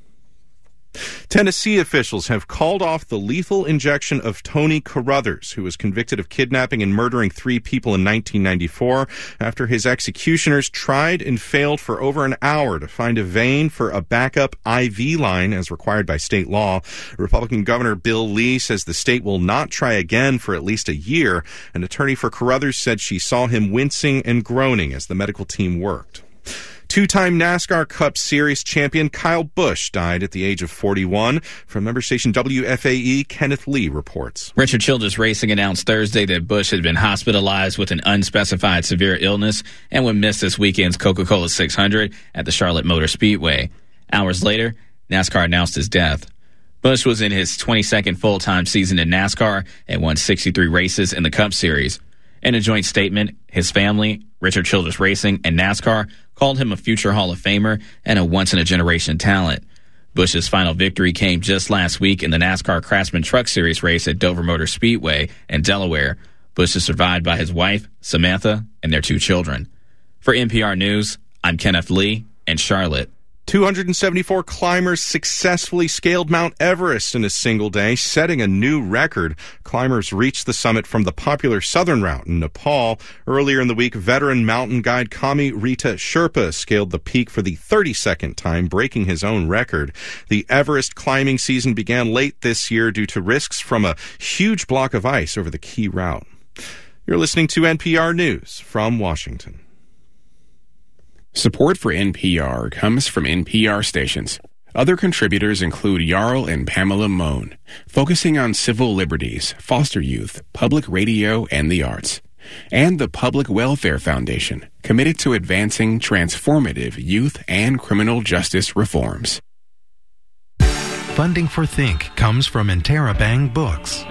Tennessee officials have called off the lethal injection of Tony Carruthers, who was convicted of kidnapping and murdering three people in nineteen ninety-four, after his executioners tried and failed for over an hour to find a vein for a backup I V line as required by state law. Republican Governor Bill Lee says the state will not try again for at least a year. An attorney for Carruthers said she saw him wincing and groaning as the medical team worked. Two-time NASCAR Cup Series champion Kyle Busch died at the age of forty-one. From member station W F A E, Kenneth Lee reports. Richard Childress Racing announced Thursday that Busch had been hospitalized with an unspecified severe illness and would miss this weekend's Coca-Cola six hundred at the Charlotte Motor Speedway. Hours later, NASCAR announced his death. Busch was in his twenty-second full-time season in NASCAR and won sixty-three races in the Cup Series. In a joint statement, his family, Richard Childress Racing, and NASCAR called him a future Hall of Famer and a once-in-a-generation talent. Busch's final victory came just last week in the NASCAR Craftsman Truck Series race at Dover Motor Speedway in Delaware. Busch is survived by his wife, Samantha, and their two children. For N P R News, I'm Kenneth Lee in Charlotte. two hundred seventy-four climbers successfully scaled Mount Everest in a single day, setting a new record. Climbers reached the summit from the popular southern route in Nepal. Earlier in the week, veteran mountain guide Kami Rita Sherpa scaled the peak for the thirty-second time, breaking his own record. The Everest climbing season began late this year due to risks from a huge block of ice over the key route. You're listening to N P R News from Washington. Support for N P R comes from N P R stations. Other contributors include Jarl and Pamela Mohn, focusing on civil liberties, foster youth, public radio, and the arts. And the Public Welfare Foundation, committed to advancing transformative youth and criminal justice reforms. Funding for Think comes from Interabang Books.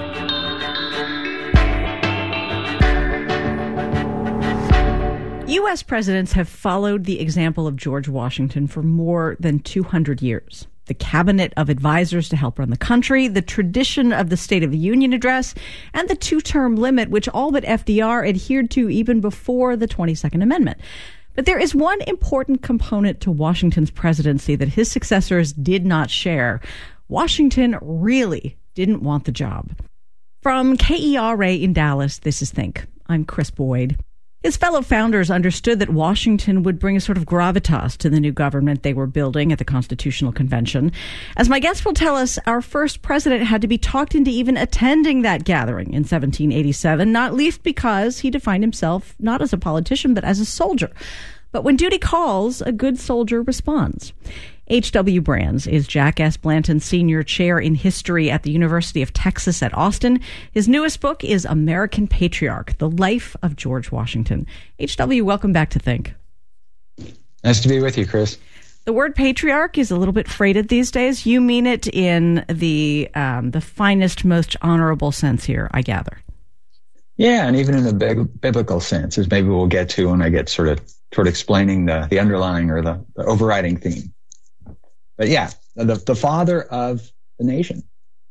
U S presidents have followed the example of George Washington for more than two hundred years. The cabinet of advisors to help run the country, the tradition of the State of the Union address, and the two-term limit, which all but F D R adhered to even before the twenty-second Amendment. But there is one important component to Washington's presidency that his successors did not share. Washington really didn't want the job. From K E R A in Dallas, this is Think. I'm Chris Boyd. His fellow founders understood that Washington would bring a sort of gravitas to the new government they were building at the Constitutional Convention. As my guest will tell us, our first president had to be talked into even attending that gathering in seventeen eighty-seven, not least because he defined himself not as a politician, but as a soldier. But when duty calls, a good soldier responds. H W Brands is Jack S. Blanton Senior Chair in History at the University of Texas at Austin. His newest book is American Patriarch, The Life of George Washington. H W, welcome back to Think. Nice to be with you, Chris. The word patriarch is a little bit freighted these days. You mean it in the um, the finest, most honorable sense here, I gather. Yeah, and even in the big, biblical sense, as maybe we'll get to when I get sort of toward explaining the, the underlying or the, the overriding theme. But yeah, the, the father of the nation.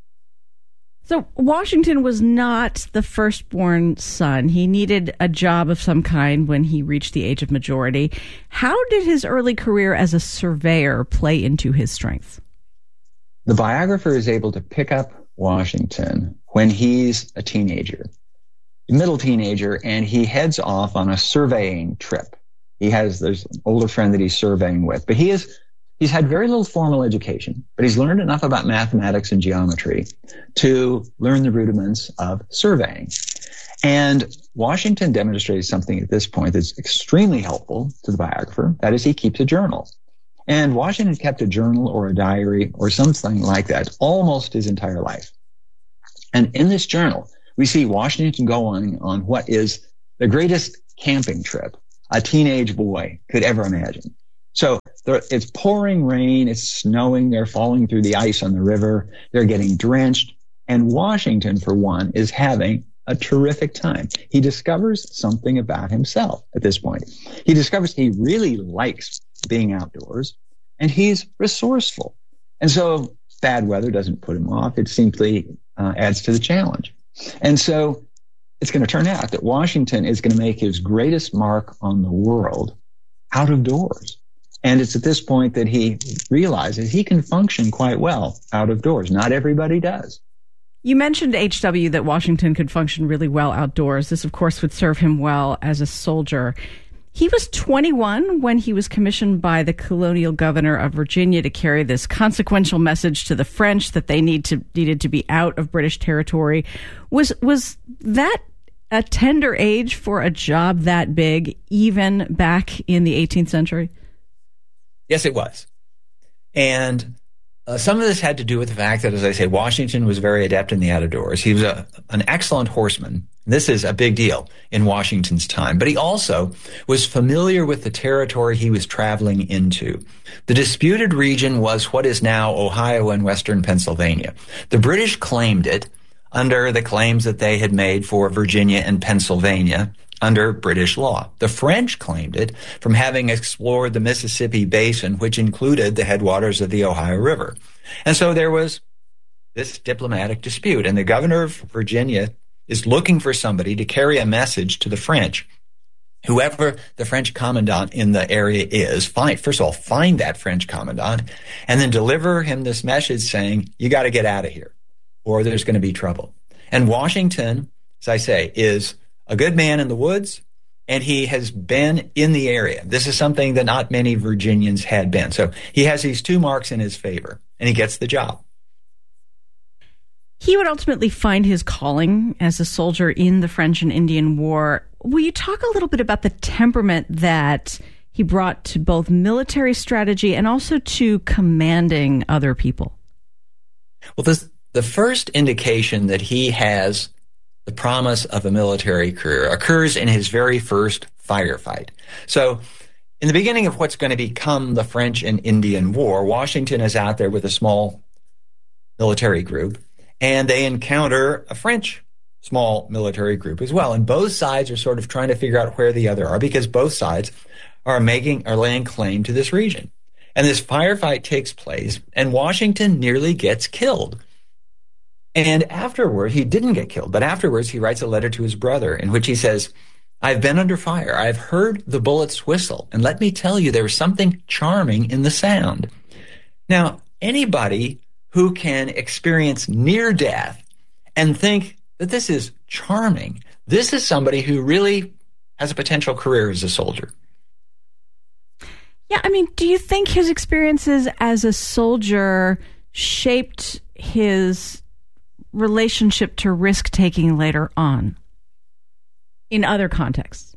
So Washington was not the firstborn son. He needed a job of some kind when he reached the age of majority. How did his early career as a surveyor play into his strengths? The biographer is able to pick up Washington when he's a teenager, a middle teenager, and he heads off on a surveying trip. He has, there's an older friend that he's surveying with, but he is He's had very little formal education, but he's learned enough about mathematics and geometry to learn the rudiments of surveying. And Washington demonstrated something at this point that's extremely helpful to the biographer. That is, he keeps a journal. And Washington kept a journal or a diary or something like that almost his entire life. And in this journal, we see Washington going on what is the greatest camping trip a teenage boy could ever imagine. So it's pouring rain, it's snowing, they're falling through the ice on the river, they're getting drenched, and Washington, for one, is having a terrific time. He discovers something about himself at this point. He discovers he really likes being outdoors, and he's resourceful. And so bad weather doesn't put him off, it simply uh, adds to the challenge. And so it's going to turn out that Washington is going to make his greatest mark on the world out of doors. And it's at this point that he realizes he can function quite well out of doors. Not everybody does. You mentioned, H W, that Washington could function really well outdoors. This, of course, would serve him well as a soldier. He was twenty-one when he was commissioned by the colonial governor of Virginia to carry this consequential message to the French that they need to needed to be out of British territory. Was was that a tender age for a job that big, even back in the eighteenth century? Yes, it was. And uh, some of this had to do with the fact that, as I say, Washington was very adept in the out of doors. He was a, an excellent horseman. This is a big deal in Washington's time. But he also was familiar with the territory he was traveling into. The disputed region was what is now Ohio and western Pennsylvania. The British claimed it under the claims that they had made for Virginia and Pennsylvania under British law. The French claimed it from having explored the Mississippi Basin, which included the headwaters of the Ohio River. And so there was this diplomatic dispute, and the governor of Virginia is looking for somebody to carry a message to the French. Whoever the French commandant in the area is, find, first of all, find that French commandant, and then deliver him this message saying, you got to get out of here, or there's going to be trouble. And Washington, as I say, is a good man in the woods, and he has been in the area. This is something that not many Virginians had been. So he has these two marks in his favor, and he gets the job. He would ultimately find his calling as a soldier in the French and Indian War. Will you talk a little bit about the temperament that he brought to both military strategy and also to commanding other people? Well, this, the first indication that he has the promise of a military career occurs in his very first firefight. So in the beginning of what's going to become the French and Indian War, Washington is out there with a small military group, and they encounter a French small military group as well. And both sides are sort of trying to figure out where the other are, because both sides are making are laying claim to this region. And this firefight takes place, and Washington nearly gets killed. And afterward, he didn't get killed, but afterwards he writes a letter to his brother in which he says, I've been under fire. I've heard the bullets whistle. And let me tell you, there was something charming in the sound. Now, anybody who can experience near death and think that this is charming, this is somebody who really has a potential career as a soldier. Yeah, I mean, do you think his experiences as a soldier shaped his relationship to risk-taking later on in other contexts?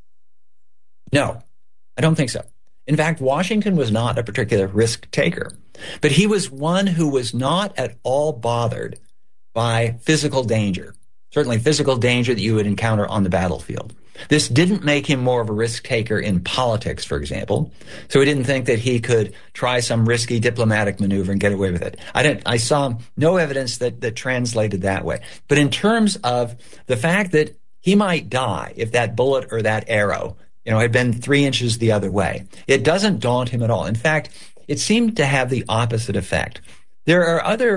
No, I don't think so. In fact, Washington was not a particular risk taker, but he was one who was not at all bothered by physical danger, certainly physical danger that you would encounter on the battlefield. This didn't make him more of a risk taker in politics, for example. So he didn't think that he could try some risky diplomatic maneuver and get away with it. I didn't, I saw no evidence that, that translated that way. But in terms of the fact that he might die if that bullet or that arrow, you know, had been three inches the other way, it doesn't daunt him at all. In fact, it seemed to have the opposite effect. There are other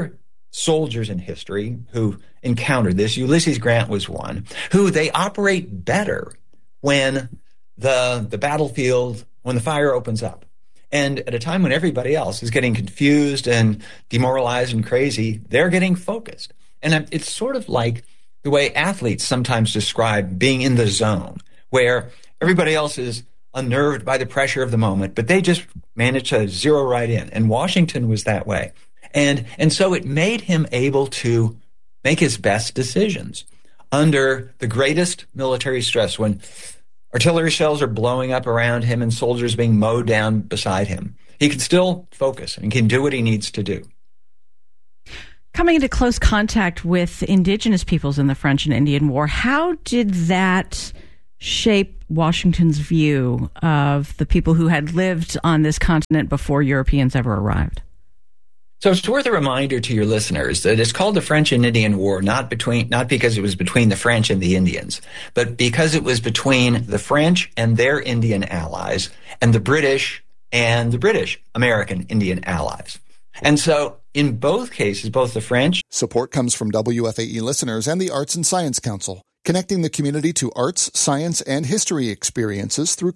soldiers in history who encountered this. Ulysses Grant was one, who they operate better when the the battlefield, when the fire opens up. And at a time when everybody else is getting confused and demoralized and crazy, they're getting focused. And it's sort of like the way athletes sometimes describe being in the zone, where everybody else is unnerved by the pressure of the moment, but they just manage to zero right in. And Washington was that way. And, and so it made him able to make his best decisions under the greatest military stress, when artillery shells are blowing up around him and soldiers being mowed down beside him. He can still focus and can do what he needs to do. Coming into close contact with indigenous peoples in the French and Indian War, how did that shape Washington's view of the people who had lived on this continent before Europeans ever arrived? So it's worth a reminder to your listeners that it's called the French and Indian War, not between, not because it was between the French and the Indians, but because it was between the French and their Indian allies and the British and the British American Indian allies. And so in both cases, both the French. Support comes from W F A E listeners and the Arts and Science Council, connecting the community to arts, science, and history experiences through